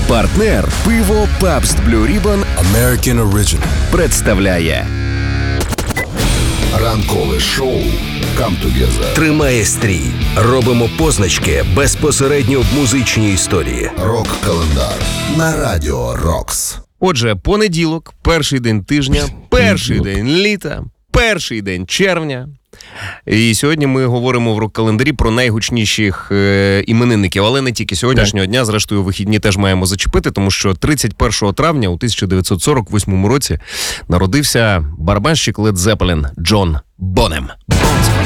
Партнер пиво Pabst Blue Ribbon American Original представляє ранкове шоу Come Together. Тримає стрій. Робимо позначки безпосередньо в музичній історії. Рок-календар на Радіо Рокс. Отже, понеділок, перший день тижня, перший день літа, перший день червня. І сьогодні ми говоримо в рок-календарі про найгучніших іменинників, але не тільки сьогоднішнього дня, зрештою, вихідні теж маємо зачепити, тому що 31 травня у 1948 році народився барабанщик Led Zeppelin Джон Бонем.